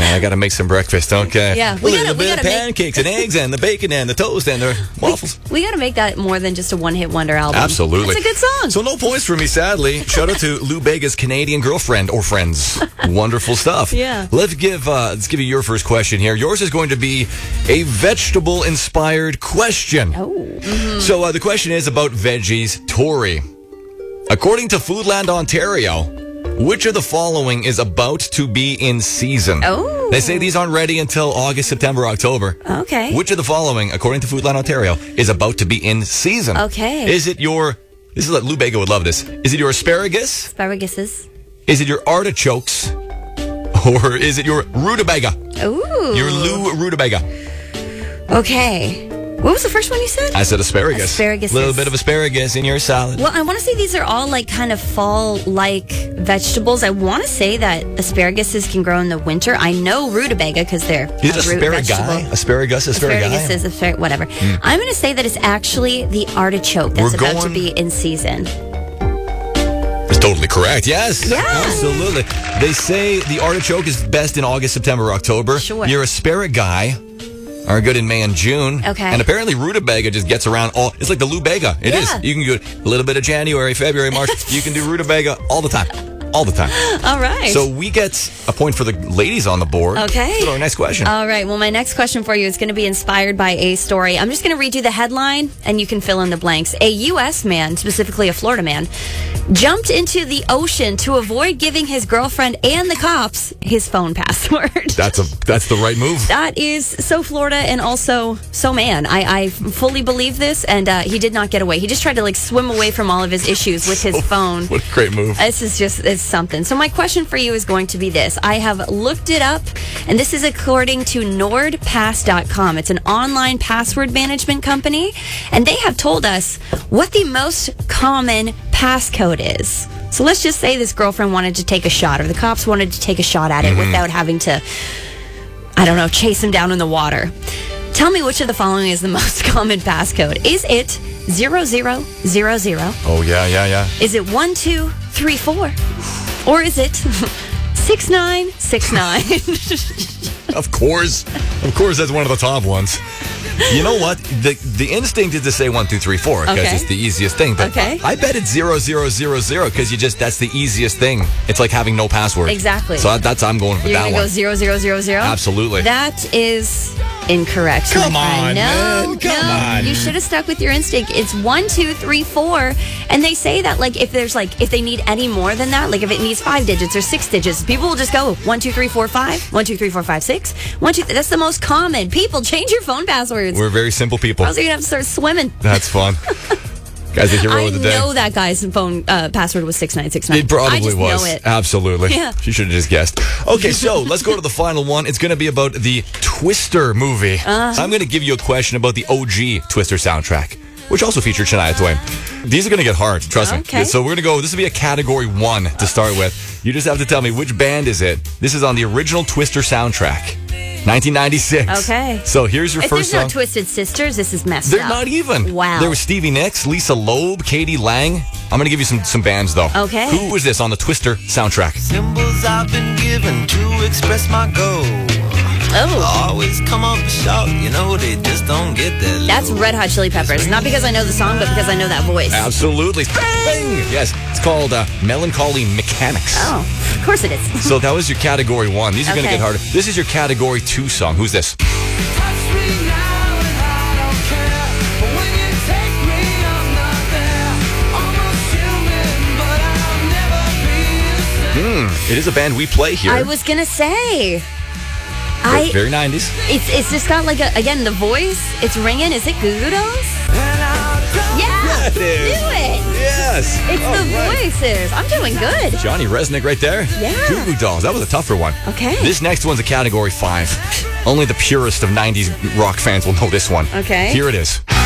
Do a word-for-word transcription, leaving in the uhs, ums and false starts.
man, I got to make some breakfast. Okay. Yeah, we we got a gotta- we bit of gotta make- pancakes and eggs and the bacon and the toast and the waffles. We got to make that more than just a one-hit wonder album. Absolutely. It's a good song. So no points for me, sadly. Shout out to Lou Bega's Canadian girlfriend or friends. Wonderful stuff. Yeah. Let's give uh, let's give you your first question here. Yours is going to be a vegetable-inspired question. Oh. Mm-hmm. So uh, the question is about veggies. Tori, according to Foodland Ontario, which of the following is about to be in season? Oh. They say these aren't ready until August, September, October. Okay. Which of the following, according to Foodland Ontario, is about to be in season? Okay. Is it your... This is like Lou Bega would love this. Is it your asparagus? Asparaguses. Is it your artichokes? Or is it your rutabaga? Ooh. Your Lou rutabaga. Okay. What was the first one you said? I said asparagus. Asparagus. A little bit of asparagus in your salad. Well, I want to say these are all like kind of fall-like vegetables. I want to say that asparaguses can grow in the winter. I know rutabaga because they're Is it a root asparagus? vegetable. Asparagus? Asparagus? Asparagus is aspar- whatever. I'm going to say that it's actually the artichoke that's We're about to going- be in season. It's totally correct. Yes. Yeah. Absolutely. They say the artichoke is best in August, September, October. Sure. Your asparagus are good in May and June. Okay. And apparently rutabaga just gets around all... It's like the Lou Bega. It Yeah. is. You can do a little bit of January, February, March. You can do rutabaga all the time. All the time. All right. So we get a point for the ladies on the board. Okay. Let's go to our next question. All right. Well, my next question for you is going to be inspired by a story. I'm just going to read you the headline, and you can fill in the blanks. A U S man, specifically a Florida man, jumped into the ocean to avoid giving his girlfriend and the cops his phone password. That's a that's the right move. That is so Florida and also so man. I, I fully believe this, and uh, he did not get away. He just tried to like swim away from all of his issues with his phone. What a great move. This is just it's something. So my question for you is going to be this. I have looked it up, and this is according to Nord Pass dot com. It's an online password management company, and they have told us what the most common passcode is. So let's just say this girlfriend wanted to take a shot, or the cops wanted to take a shot at it Mm-hmm. without having to, I don't know, chase him down in the water. Tell me which of the following is the most common passcode. Is it zero zero zero zero? Oh, yeah, yeah, yeah. Is it one two three four? Or is it six nine six nine? Of course. Of course, that's one of the top ones. You know what? The the instinct is to say one, two, three, four because Okay. it's the easiest thing. But Okay. I, I bet it's zero, zero, zero, zero because you just that's the easiest thing. It's like having no password. Exactly. So that, that's I'm going for You're that going to one. go zero zero zero zero? Absolutely. That is incorrect. Come I on, know, man. Come no, on. You should have stuck with your instinct. It's one, two, three, four. And they say that like if there's like if they need any more than that, like if it needs five digits or six digits, people will just go one, two, three, four, five, one, two, three, four, five, six, one, two, th- that's the most common. People change your phone passwords. We're very simple people. Else you're gonna have to start swimming. That's fun. Guys, the hero I of the day. know that guy's phone uh, password was six nine six nine. It probably I just was. know it. Absolutely. Yeah. She should have just guessed. Okay, so let's go to the final one. It's going to be about the Twister movie. Uh-huh. I'm going to give you a question about the O G Twister soundtrack, which also featured Shania Twain. These are going to get hard, trust Okay. me. So we're going to go, this will be a category one to start with. You just have to tell me which band is it. This is on the original Twister soundtrack, nineteen ninety-six. Okay. So here's your If first there's song. no Twisted Sisters, this is messed They're up. not even. Wow. There was Stevie Nicks, Lisa Loeb, Katie Lang. I'm going to give you some, some bands, though. Okay. Who was this on the Twister soundtrack? Symbols I've been given to express my goal. Oh. Always come up short, you know, they just don't get that. That's low. Red Hot Chili Peppers. Not because I know the song, but because I know that voice. Absolutely. Bang! Yes, it's called uh, Melancholy Mechanics. Oh, of course it is. So that was your category one. These are going to Okay. get harder. This is your category two song. Who's this? Touch me now and I don't care. But when you take me, I'm not there. Almost human, but I'll never be the same. It is a band we play here. I was gonna say. I. Very nineties. It's it's just got like a again the voice. It's ringing. Is it Goo Goo Dolls? And I'll go. Yeah. it is. Knew it. Yes. It's All the right. voices. I'm doing good. Johnny Resnick right there. Yeah. Goo Goo Dolls. That was a tougher one. Okay. This next one's a category five. Only the purest of nineties rock fans will know this one. Okay. Here it is.